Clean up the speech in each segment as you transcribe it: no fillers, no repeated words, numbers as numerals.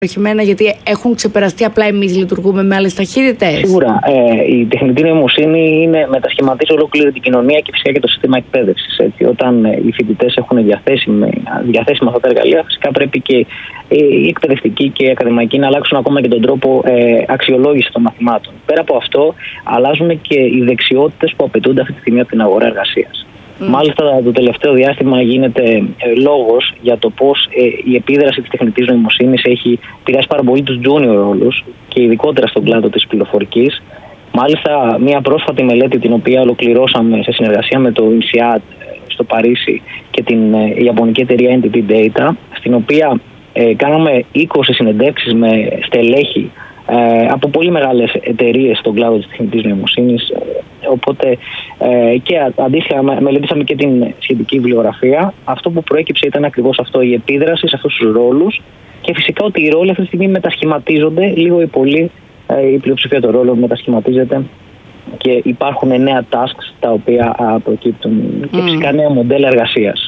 γιατί έχουν ξεπεραστεί, απλά εμείς λειτουργούμε με άλλες ταχύτητες. Σίγουρα. Η τεχνητή νοημοσύνη μετασχηματίζει ολόκληρη την κοινωνία και φυσικά και το σύστημα εκπαίδευσης. Όταν οι φοιτητές έχουν διαθέσιμα αυτά τα εργαλεία, φυσικά πρέπει και οι εκπαιδευτικοί και οι ακαδημαϊκοί να αλλάξουν ακόμα και τον τρόπο αξιολόγησης των μαθημάτων. Πέρα από αυτό, αλλάζουν και οι δεξιότητες που απαιτούνται αυτή τη στιγμή από την αγορά εργασίας. Μάλιστα, το τελευταίο διάστημα γίνεται λόγος για το πώς η επίδραση της τεχνητής νοημοσύνης έχει επηρεάσει πάρα πολύ τους junior ρόλους και ειδικότερα στον κλάδο της πληροφορικής. Μάλιστα, μια πρόσφατη μελέτη την οποία ολοκληρώσαμε σε συνεργασία με το INSEAD στο Παρίσι και την ιαπωνική εταιρεία NTT Data, στην οποία κάναμε 20 συνεντεύξεις με στελέχη από πολύ μεγάλες εταιρείες στον κλάδο της τεχνητής νοημοσύνης. Οπότε και αντίστοιχα μελετήσαμε και την σχετική βιβλιογραφία. Αυτό που προέκυψε ήταν ακριβώς αυτό, η επίδραση σε αυτούς τους ρόλους και φυσικά ότι οι ρόλοι αυτή τη στιγμή μετασχηματίζονται λίγο ή πολύ. Η πλειοψηφία των ρόλων μετασχηματίζεται και υπάρχουν νέα tasks τα οποία προκύπτουν και φυσικά νέα μοντέλα εργασίας.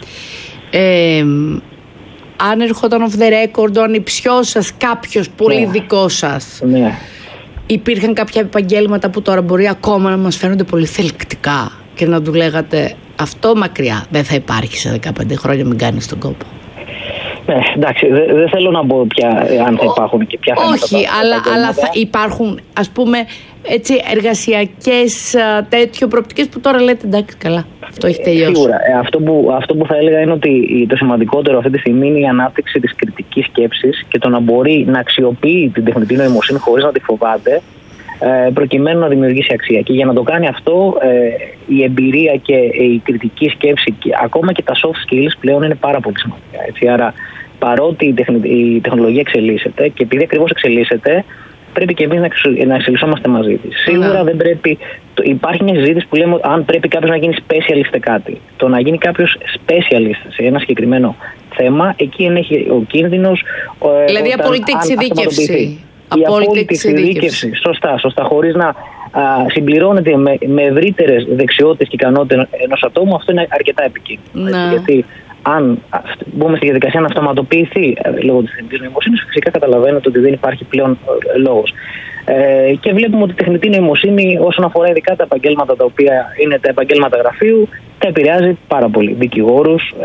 Αν ερχόταν off the record ο ανιψιός σας, κάποιος πολύ δικό σας, υπήρχαν κάποια επαγγέλματα που τώρα μπορεί ακόμα να μας φαίνονται πολύ θελκτικά και να του λέγατε αυτό μακριά δεν θα υπάρχει σε 15 χρόνια, μην κάνεις τον κόπο? Εντάξει, δεν θέλω να πω πια αν θα υπάρχουν και ποια θέματα. Όχι, αλλά θα υπάρχουν, ας πούμε, έτσι, εργασιακές τέτοιο προοπτικές που τώρα λέτε εντάξει, καλά, αυτό έχει τελειώσει. Σίγουρα. Αυτό που θα έλεγα είναι ότι το σημαντικότερο αυτή τη στιγμή είναι η ανάπτυξη της κριτικής σκέψης και το να μπορεί να αξιοποιεί την τεχνητή νοημοσύνη χωρίς να τη φοβάται, προκειμένου να δημιουργήσει αξία. Και για να το κάνει αυτό, η εμπειρία και η κριτική σκέψη και ακόμα και τα soft skills πλέον είναι πάρα πολύ σημαντικά. Έτσι. Άρα, παρότι η τεχνολογία εξελίσσεται και επειδή ακριβώς εξελίσσεται, πρέπει και εμείς να εξελισσόμαστε μαζί της. Σίγουρα δεν πρέπει. Υπάρχει μια συζήτηση που λέμε αν πρέπει κάποιος να γίνει specialist σε κάτι. Το να γίνει κάποιος specialist σε ένα συγκεκριμένο θέμα, εκεί ενέχει ο κίνδυνος. Δηλαδή απόλυτη εξειδίκευση. Η απόλυτη εξειδίκευση. Σωστά. Χωρίς να συμπληρώνεται με ευρύτερες δεξιότητες και ικανότητες ενός ατόμου, αυτό είναι αρκετά επικίνδυνο. Γιατί αν μπούμε στη διαδικασία να αυτοματοποιηθεί λόγω της τεχνητής νοημοσύνης, φυσικά καταλαβαίνετε ότι δεν υπάρχει πλέον λόγος. Και βλέπουμε ότι η τεχνητή νοημοσύνη, όσον αφορά ειδικά τα επαγγέλματα τα οποία είναι τα επαγγέλματα γραφείου, τα επηρεάζει πάρα πολύ. Δικηγόρους,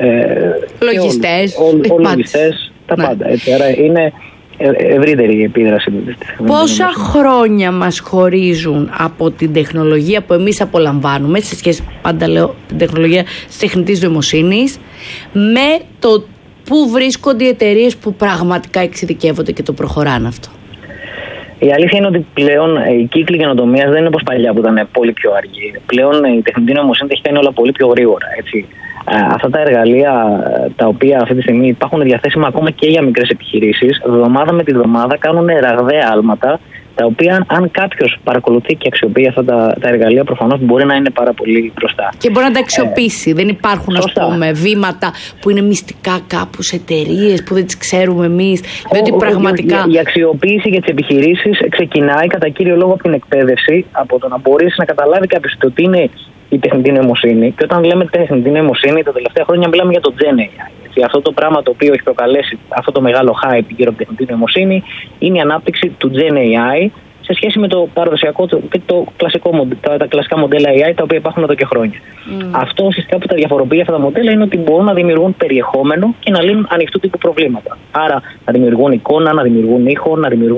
λογιστές, τα πάντα. Έτσι. Άρα είναι ευρύτερη η επίδραση. Πόσα χρόνια μας χωρίζουν από την τεχνολογία που εμείς απολαμβάνουμε, σε σχέση, πάντα λέω, την τεχνολογία της τεχνητής νοημοσύνης, με το πού βρίσκονται οι εταιρείες που πραγματικά εξειδικεύονται και το προχωράνε αυτό? Η αλήθεια είναι ότι πλέον οι κύκλοι καινοτομίας δεν είναι όπως παλιά που ήταν πολύ πιο αργοί. Πλέον η τεχνητή νοημοσύνη έχει κάνει όλα πολύ πιο γρήγορα. Έτσι. Αυτά τα εργαλεία τα οποία αυτή τη στιγμή υπάρχουν διαθέσιμα ακόμα και για μικρές επιχειρήσεις, εβδομάδα με τη βδομάδα κάνουν ραγδαία άλματα, τα οποία αν κάποιος παρακολουθεί και αξιοποιεί αυτά τα εργαλεία, προφανώς μπορεί να είναι πάρα πολύ μπροστά. Και μπορεί να τα αξιοποιήσει. Δεν υπάρχουν, ας πούμε, βήματα που είναι μυστικά κάπου σε εταιρείες που δεν τις ξέρουμε εμείς. Διότι πραγματικά. Η αξιοποίηση για τις επιχειρήσεις ξεκινάει κατά κύριο λόγο από την εκπαίδευση, από το να μπορείς να καταλάβει κάποιος ότι είναι η τεχνητή νοημοσύνη. Και όταν λέμε τεχνητή νοημοσύνη, τα τελευταία χρόνια μιλάμε για το Gen AI. Έτσι, αυτό το πράγμα το οποίο έχει προκαλέσει αυτό το μεγάλο hype γύρω από την τεχνητή νοημοσύνη είναι η ανάπτυξη του Gen AI σε σχέση με το παραδοσιακό και τα κλασικά μοντέλα AI τα οποία υπάρχουν εδώ και χρόνια. Αυτό ουσιαστικά που τα διαφοροποιεί αυτά τα μοντέλα είναι ότι μπορούν να δημιουργούν περιεχόμενο και να λύνουν ανοιχτού τύπου προβλήματα. Άρα να δημιουργούν εικόνα, να δημιουργούν ήχο,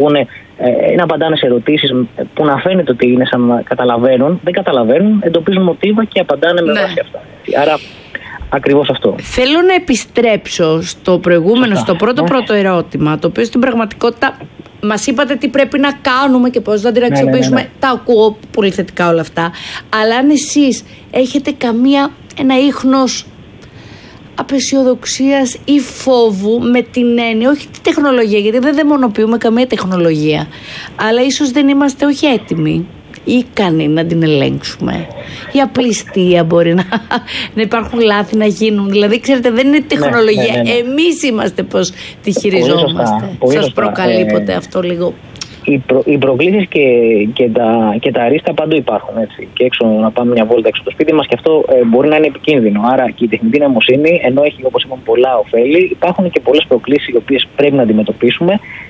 να απαντάνε σε ερωτήσεις που να φαίνεται ότι είναι σαν να καταλαβαίνουν, δεν καταλαβαίνουν, εντοπίζουν μοτίβα και απαντάνε με βάση αυτά. Άρα ακριβώς αυτό. Θέλω να επιστρέψω στο προηγούμενο, στο πρώτο ερώτημα, το οποίο στην πραγματικότητα μας είπατε τι πρέπει να κάνουμε και πώς να την αξιοποιήσουμε. Τα ακούω πολύ θετικά όλα αυτά. Αλλά αν εσείς έχετε ένα ίχνος απεσιοδοξίας ή φόβου με την έννοια, όχι τη τεχνολογία, γιατί δεν δαιμονοποιούμε καμία τεχνολογία, αλλά ίσως δεν είμαστε όχι έτοιμοι, ικανοί να την ελέγξουμε. Η απληστία μπορεί να υπάρχουν λάθη να γίνουν. Δηλαδή, ξέρετε, δεν είναι τεχνολογία. Εμείς είμαστε πώς τη χειριζόμαστε. Σας προκαλεί ποτέ αυτό λίγο? Οι προκλήσεις και τα ρίσκα παντού υπάρχουν. Έτσι. Και έξω να πάμε μια βόλτα έξω από το σπίτι μας και αυτό μπορεί να είναι επικίνδυνο. Άρα και η τεχνητή νοημοσύνη, ενώ έχει, όπως είπαμε, πολλά ωφέλη, υπάρχουν και πολλές προκλήσεις οι οποίες πρέπει να αντιμετωπίσουμε